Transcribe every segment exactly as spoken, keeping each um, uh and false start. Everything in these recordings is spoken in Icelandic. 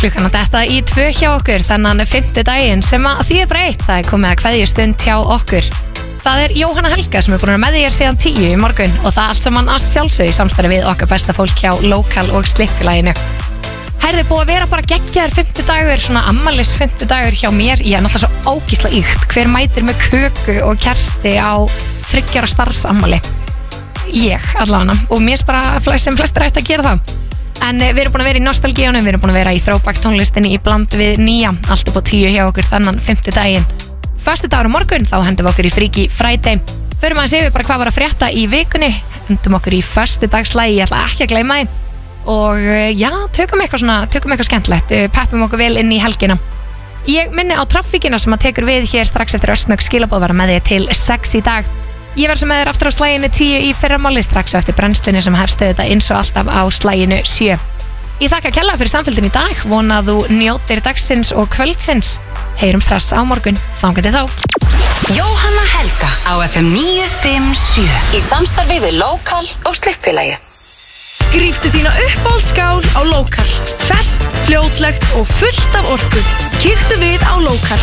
klukkan að detta í tvö hjá okkur þannig fimmti daginn sem að því er breytt. Það er komið að kveðjustund hjá okkur. Það er Jóhanna Helga sem er búin að með þér síðan tíu í morgun og það allt saman að sjálfsögðu í samstarfi við okkar besta fólk hjá Lokal og Slippfélaginu. Herði búið að vera bara geggjaður fimmti dagur, svona ammalis fimmti dagur hjá mér. Ég er náttúrulega svo ógísla ykt. Hver mætir með köku og kerti á þriggja ára starfsammali? Ég allavega og mér er bara sem flestir ætti að gera það. En við erum búin að vera í nostalgíunum, við erum búin að vera í throwback tónlistinni í bland við nýja, allt upp á tíu hjá okkur þannan fimmtudaginn. Föstudagur á morgun, þá hendum við okkur í Freaky Friday. Förum að séu við bara hvað var að frétta í vikunni, hendum okkur í föstudagslægi, ég ætla ekki að gleyma því. Og já, tökum eitthvað svona, tökum eitthvað skemmtilegt, peppum okkur vel inn í helgina. Ég minni á traffíkina sem að tekur við hér strax eftir östnögg skilaboð var með þig til sex í dag. Ég verð sem með þér aftur á slæginu tíu í fyrramáli strax eftir brennslunni sem hefst þetta eins og alltaf á slæginu sjö. Ég þakka kærlega fyrir samfylgdin í dag, vona að þú njótir dagsins og kvöldsins. Heyrum strax á morgun, þangað til þá. Jóhanna Helga á F M níu fimm sjö í samstarfi við Lokal og Slippfélagið. Gríftu þína uppáhaldsskál á Lokal. Ferskt, fljótlegt og fullt af orku. Kíktu við á Lokal.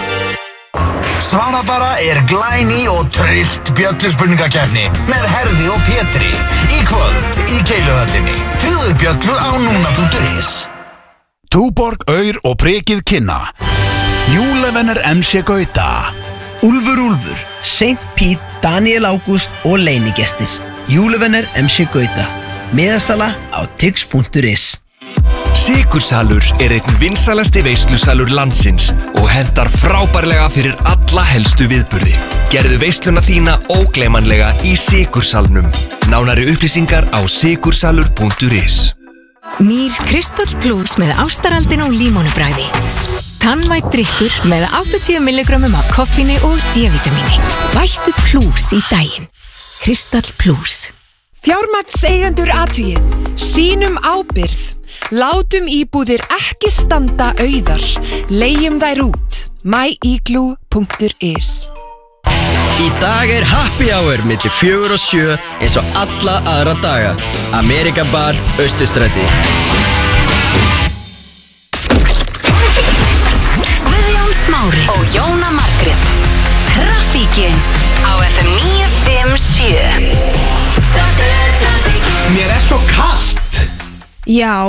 Svara bara er glæný og trillt bjölluspurningakeppni með Herði og Pétri í kvöld í Keiluhöllinni. Tryggðu bjöllu á núna punktur is. Túborg, Aur og Prikið kynna Júlevenner M C Gauta. Úlfur Úlfur, Saint Pete, Daniel Ágúst og leynigestir. Júlevenner M C Gauta. Miðasala á tix punktur is. Sykursalur er einn vinsalasti veislusalur landsins og hentar frábærlega fyrir alla helstu viðburði. Gerðu veisluna þína ógleymanlega í Sykursalnum. Nánari upplýsingar á sykursalur punktur is. Nýr Kristall Plus með ástaraldin og límónubræði. Tannvætt drykkur með áttatíu milligrömmum af koffíni og D-vitamíni. Vættu Plus í daginn. Kristall Plus. Fjármagnseigendur athugið. Sýnum ábyrgð. Látum íbúðir ekki standa auðar. Leigjum þær út. my igloo punktur is. Í dag er happy hour milli fjögur og sjö eins og alla aðra daga. Amerika Bar, Austurstræti. Guðjón Smári og Jóna Margrét. Traffíkin á F M níu fimm sjö. Þetta er traffíkin. Mér er svo kalt. Já.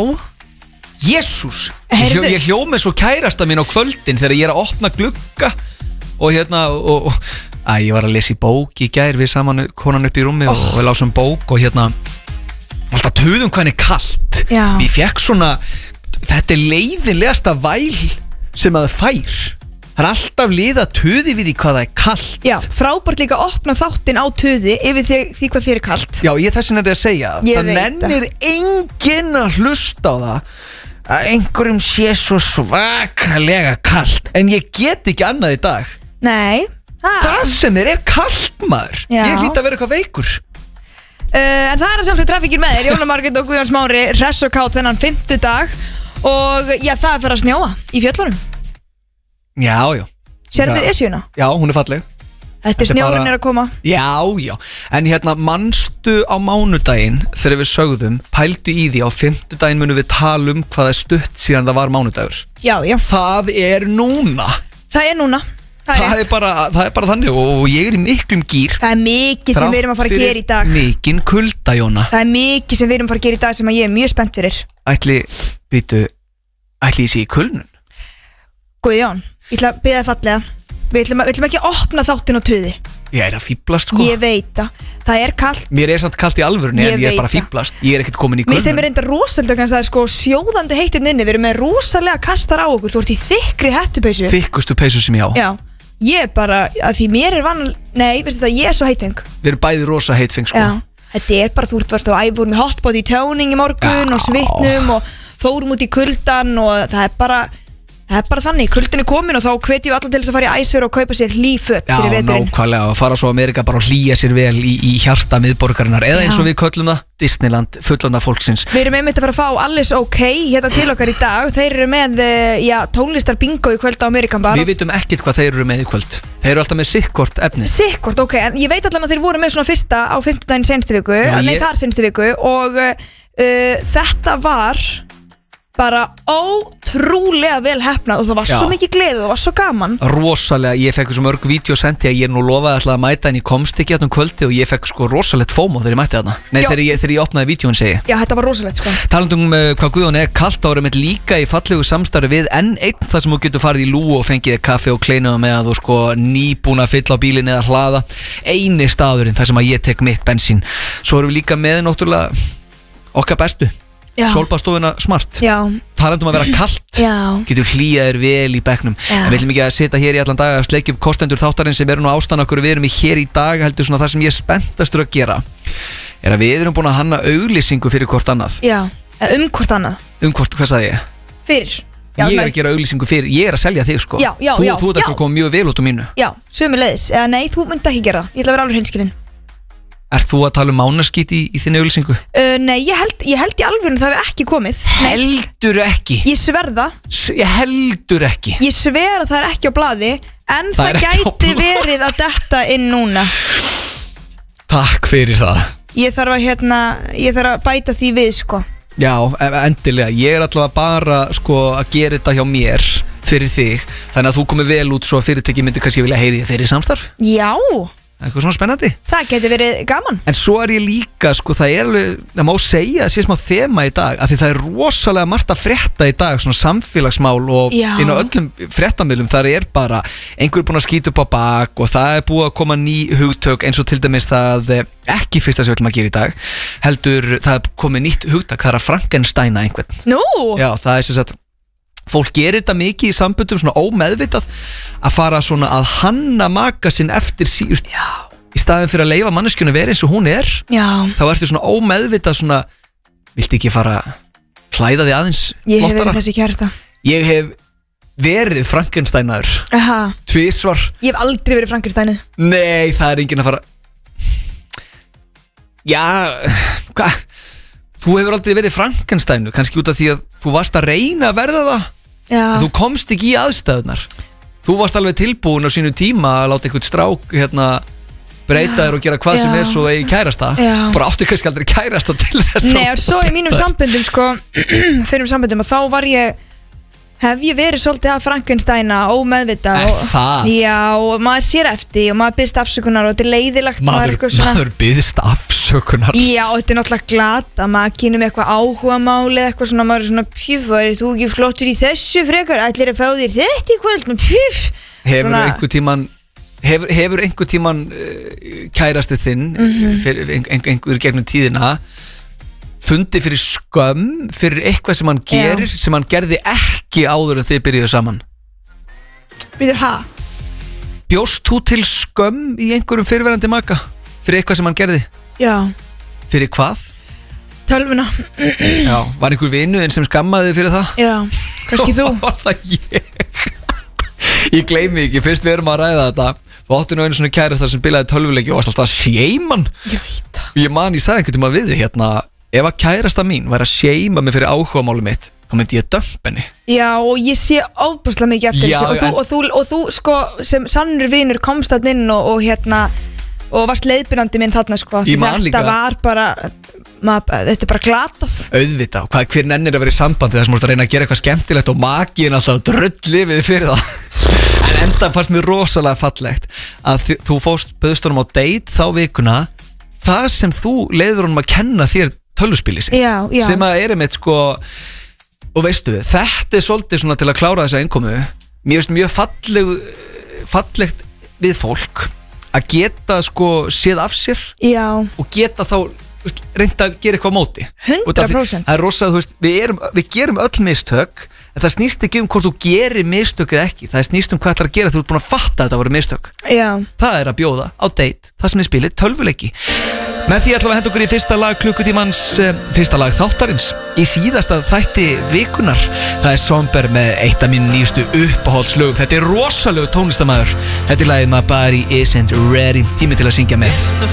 Jésús, ég, hljó, ég hljóð með svo kærasta mín á kvöldin þegar ég er að opna glugga og hérna og, og, að ég var að lesa í bók í gær við saman konan upp í rúmi oh. og við lásum bók og hérna alltaf töðum hvað henni kalt. Já. Ég fekk svona, þetta er leiðinlegasta væl sem að það fær. Það er alltaf lið að töði við því hvað það er kalt. Já, frábært líka að opna þáttinn á töði yfir því, því hvað þér er kalt. Já, ég þessin er að segja ég það nennir enginn að hlusta á það að einhverjum sé svo svakalega kalt en ég get ekki annað í dag. Nei það, það sem er er kalt maður. Já. Ég hlýt að vera eitthvað veikur. uh, En það er að sjálfsög traffíkin með þér Jóna Margrét og Guðjón Smári hress og kátt þennan fimmtudag og já, það er fyrir að snjóa í fjöllunum. Já, já. Sérðu Esjuna? Já, hún er falleg. Þetta er snjórinn bara... er að koma. Já, já. En hérna, manstu á mánudaginn þegar við sögðum, pældu í því á fimmtudaginn munum við tala um hvað er stutt síðan það var mánudagur. Já, já. Það er núna. Það er núna. Það, það, er bara, það er bara þannig og ég er í miklum gýr. Það er mikið sem við erum að fara að gera í dag. Mikinn kulda, Jóna. Það er mikið sem við erum að fara að gera í dag sem að ég er mjög spennt fyrir. Ætli, býtu, ætli ég sé í kulnun? Guðjón, ég ætla að biðja fallega. Við ætlum, við ætlum ekki að opna þáttinn á töði. Ég er að fíblast sko. Ég veit það, það er kalt. Mér er samt kalt í alvörunni en ég er bara að fíblast. Ég er ekkert komin í kulnun. Mér sem er enda rosalega, það er sko sjóðandi heittinn inni. Við erum með rosalega kastar á okkur. Þú ert í þykkri hettupeysu. Þykkustu peysu sem ég á. Já, ég er bara, að því mér er vann. Nei, veistu það, ég er svo heitfeng. Við erum bæði rosa heitfeng sko. Já, þetta er bara, þú ert varst á æfur með hot body toning í morgun. Já. Og svitnum og fórum út í kuldan og það er bara Það er bara þannig, kuldin er komin og þá hvetjum við allar til þess að fara í æsfjör og kaupa sér hlýföt fyrir veturinn. Já, nákvæmlega, og fara svo Amerika bara og hlýja sér vel í, í hjarta miðborgarinnar eða eins og við köllum það, Disneyland, fullanda fólksins. Við erum einmitt að fara að fá Alice OK hérna til okkar í dag. Þeir eru með já, tónlistar bingo í kvöld á Amerikan Bar. Við vitum ekkert hvað þeir eru með í kvöld. Þeir eru alltaf með sikkort efni. Sikkort, ok, en ég veit allan að þeir voru með svona fyrsta á fimmtudaginn seinustu viku, já, nei ég... þar seinustu viku og uh, þetta var bara ótrúlega vel heppnað og það var Já. svo mikið gleði og það var svo gaman. Rosalega, ég fekk svo mörg vídeo sendi að ég nú lofaði alltaf að mæta en ég komst ekki áttum kvöldi og ég fekk sko rosalegt fómo þegar ég mætti þarna. Nei, Já. þegar ég, þegar ég opnaði vídeoin segi. Já, þetta var rosalegt sko. Talandum um uh, hvað Guðjón er kalt ára mitt líka í fallegu samstarfi við enn einn þar sem þú getur farið í lúu og fengið kaffi og kleinuða með að þú sko nýbúin að fylla á bílinn eða hlaða. Eini staðurinn þar sem að ég tek mitt bensín. Svo erum við líka með náttúrulega okkar bestu. Sólbáðstofuna Smart. Já. Talandum að vera kalt. Já. Getur hlýjaðir vel í bekknum. Já. En við viljum ekki að sitja hér í allan dag að sleikja upp kostendur þáttarinn sem eru nú ástæðan okkur við erum í hér í dag heldur svona það sem ég er spenntastur að gera er að við erum búin að hanna auglýsingu fyrir hvort annað. Já, um hvort annað. Um hvort, hvað sagði ég? Fyrir. Ég Já, er nei. að gera auglýsingu fyrir, ég er að selja þig sko. Já, já, þú, já, Þú ert já. eftir að koma mjög vel út á mínu. Já, sömuleiðis. Eða nei, þú myndi ekki gera það. Ég ætla að vera alveg hreinskilin. Ert þú að tala um mánaskít í, í þinni auglýsingu? Uh, nei, ég held, ég held í alveg það hefur ekki komið. Nei. Heldur ekki? Ég sverða. S ég heldur ekki. Ég sver að það er ekki á blaði, en Það það, er ekki á gæti blaði. verið að detta inn núna. Takk fyrir það. Ég þarf að, hérna, ég þarf að bæta því við, sko. Já, e- endilega, ég er allavega bara sko að gera þetta hjá mér fyrir þig, þannig að þú komið vel út svo að fyrirtæki myndi kannski vilja heyri þig fyrir samstarf. Já, Eitthvað svona spennandi. það geti verið gaman. En svo er ég líka, sko, það er alveg, það má segja að sé smá þema í dag, af því það er rosalega margt að frétta í dag, svona samfélagsmál og Já. inn á öllum fréttamilum, þar er bara einhver búin að skýta upp á bak og það er búið að koma ný hugtök eins og til dæmis það eh, ekki fyrsta sem við ætlum að gera í dag, heldur það er komið nýtt hugtök, það er að Frankensteina einhvern. Nú? Já, það er sem sagt fólk gerir þetta mikið í samböndum svona ómeðvitað að fara svona að hanna maka sinn eftir síðust. Já. Í staðin fyrir að leyfa manneskjunu vera eins og hún er. Já. Þá ertu svona ómeðvitað svona viltu ekki fara að klæða þig aðeins Ég hef flottara? verið þessi kærasta. Ég hef verið Frankensteinaður Aha. tvisvar. Ég hef aldrei verið Frankensteinið. Nei, það er enginn að fara. Já, hvað? Þú hefur aldrei verið Frankensteinu, kannski út af því að þú varst að reyna að verða það. Já. En þú komst ekki í aðstæðunar. Þú varst alveg tilbúin á sínu tíma að láta einhvern strák hérna breyta þér og gera hvað Já. sem er svo eigi kærasta. Já. Bara áttu kannski aldrei kærasta til þess. Nei, og svo í mínum samböndum, sko, fyrir um samböndum, og þá var ég, hef ég verið svolítið að Frankensteina ómeðvitað. Er og- það? Já, og maður sér eftir og maður byrst afsökunar og þetta er leiðilegt. Maður, er eitthvað svona- maður byðist afsökunar. Já, þetta er náttúrulega glata, maður kynum eitthvað áhuga máli, eitthvað svona, maður er svona pjúf, er þú ekki flottur í þessu frekar, ætlir að fá þér þetta í kvöld, með pjúf. Hefur Svona- einhver tíman Hefur, hefur einhver tíman uh, kærastið þinn Mhm. fyrir ein, ein, einhver gegnum tíðina fundið fyrir skömm fyrir eitthvað sem hann gerir sem hann gerði ekki áður en þið byrjuðu saman? Býður, ha? Bjóst þú til skömm í einhverjum fyrirverandi maka fyrir eitthvað sem hann gerði? Já, Fyrir hvað? tölvuna. Já, var einhver vinuðinn sem skammaði þig fyrir það? Já, kannski þú. Var það ég? Ég gleymi ekki, fyrst við erum að ræða þetta þú áttu nú einu svona kærasta sem bilaði tölvuleiki og varst alltaf að shame hann. Ég veit það. Ég man, ég sagði einhvern tíma við þig hérna, ef að kærasta mín væri að shama mig fyrir áhugamáli mitt þá myndi ég dömp henni. Já, og ég sé ofbúslega mikið eftir Já, þessu og þú, en- og, þú, og þú, sko, sem sannur vinur komst þarna inn og, og hérna og varst leiðbyrjandi minn þarna, sko. Ég Því man þetta líka- var bara, mað, þetta er bara glatað. Auðvitað, hvað, hver nennir að vera í sambandi þess að múst að reyna að gera eitthvað skemmtilegt og maginn alltaf drullifið fyrir það. En enda fannst mér rosalega fallegt að þi- þú fórst bauðst honum á date þá vikuna það sem þú leiður honum að kenna þér tölvuspili sig. Já, já. Sem að er einmitt sko og veistu, þetta er svolítið svona til að klára þessa innkomu. Mér finnst mjög falleg, fallegt við fólk að geta sko séð af sér Já, og geta þá þú veist, reynda að gera eitthvað á móti. hundrað Út af því- prósent. Það er rosa, þú veist, við, erum, við gerum öll mistök en það snýst ekki um hvort þú gerir mistök eða ekki, það snýst um hvað það er að gera þú ert búin að fatta að þetta voru mistök. Já. Það er að bjóða á date, það sem er spilið tölvuleiki. Með því ætlum við að henda okkur í fyrsta lag klukkutímans, eh, fyrsta lag þáttarins í síðasta þætti vikunar. Það er Somber með eitt af mín nýjustu uppáhaldslögum. Þetta er rosalegu tónlistamæður. Þetta er lagið My Body Isn't Ready, tími til að syngja með.